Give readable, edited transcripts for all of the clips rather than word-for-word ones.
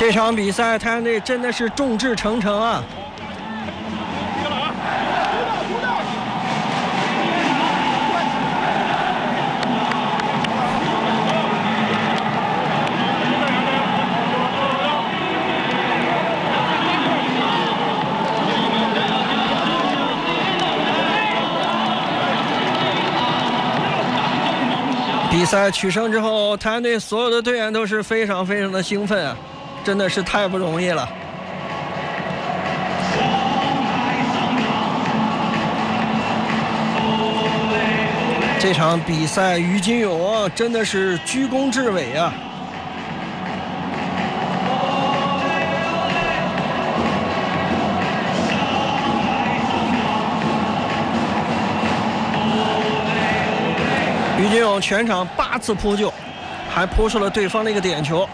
这场比赛太阳队真的是众志成城啊！比赛取胜之后，太阳队所有的队员都是非常的兴奋啊，真的是太不容易了。这场比赛于金勇真的是居功至伟啊。于金勇全场8次扑救，还扑出了对方的一个点球。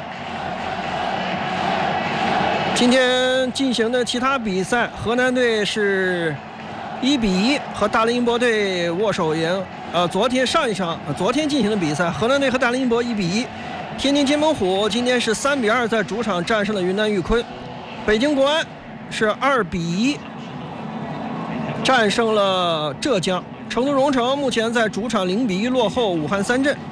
今天进行的其他比赛，河南队是1-1和大林博队握手赢。昨天进行的比赛，河南队和大林博1-1。天津津门虎今天是3-2在主场战胜了云南玉坤。北京国安是2-1战胜了浙江。成都蓉城目前在主场0-1落后武汉三镇。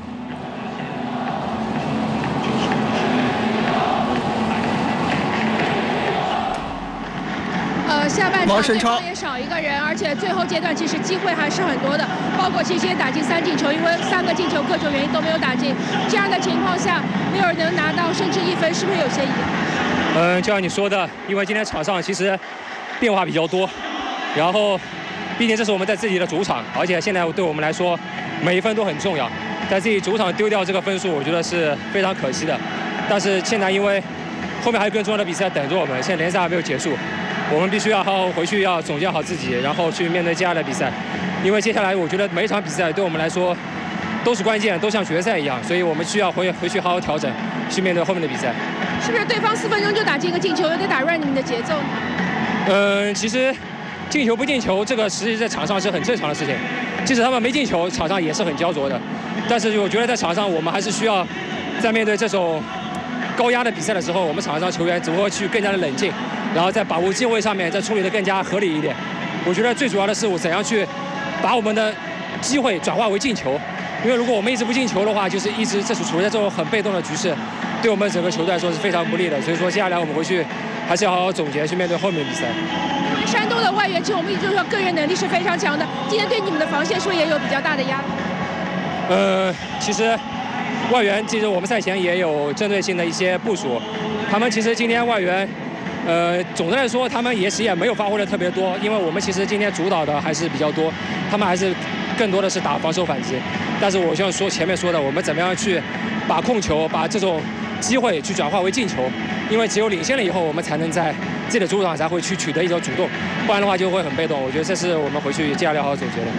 下半场对方也少一个人，而且最后阶段其实机会还是很多的，包括今天打进3进球，因为3个进球各种原因都没有打进。这样的情况下，没有人能拿到甚至1分，是不是有些遗憾？ 就像你说的，因为今天场上其实变化比较多，然后。毕竟这是我们在自己的主场，而且现在对我们来说，每一分都很重要。在自己主场丢掉这个分数，我觉得是非常可惜的。但是现在因为后面还有更重要的比赛等着我们，现在联赛还没有结束，我们必须要好好回去，要总结好自己，然后去面对接下来的比赛。因为接下来我觉得每一场比赛对我们来说都是关键，都像决赛一样，所以我们需要回去好好调整，去面对后面的比赛。 是不是对方4分钟就打进一个进球，有点打乱你们的节奏呢？ 其实。进球不进球，这个实际在场上是很正常的事情。即使他们没进球，场上也是很焦灼的。但是我觉得在场上，我们还是需要在面对这种高压的比赛的时候，我们场上球员只会去更加的冷静，然后在把握机会上面再处理得更加合理一点。我觉得最主要的是我怎样去把我们的机会转化为进球。因为如果我们一直不进球的话，就是一直处在这种很被动的局势，对我们整个球队来说是非常不利的。所以说接下来我们回去还是要好好总结，去面对后面的比赛。 山东的外援，其实我们一直说个人能力是非常强的。今天对你们的防线是不是也有比较大的压力？ 其实外援其实我们赛前也有针对性的一些部署。他们其实今天外援，总的来说他们也没有发挥的特别多，因为我们其实今天主导的还是比较多，他们还是更多的是打防守反击。但是我像前面说的，我们怎么样去把控球，把这种机会去转化为进球，因为只有领先了以后，我们才能在自己的主场才会去取得一种主动，不然的话就会很被动。我觉得这是我们回去接下来要好好总结的。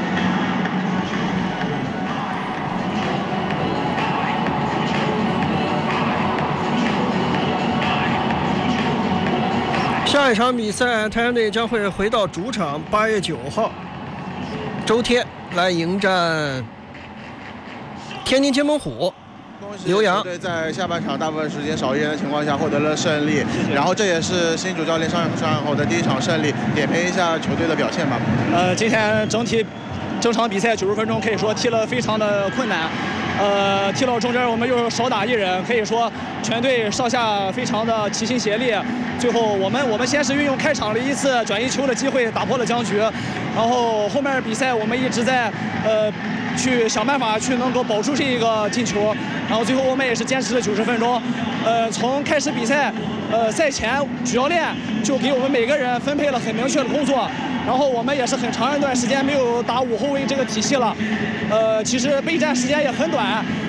下一场比赛，太阳队将会回到主场，8月9号，周天来迎战天津津门虎。刘洋队在下半场大部分时间少一人的情况下获得了胜利，然后这也是新主教练上任后的第1场胜利，点评一下球队的表现吧。 今天整场比赛90分钟可以说踢了非常的困难，踢到中间我们又少打1人，可以说全队上下非常的齐心协力。最后我们先是运用开场的1次转移球的机会打破了僵局，然后后面比赛我们一直在去想办法去能够保住这一个进球，然后最后我们也是坚持了90分钟。从开始比赛，赛前主教练就给我们每个人分配了很明确的工作，然后我们也是很长一段时间没有打5后卫这个体系了，其实备战时间也很短。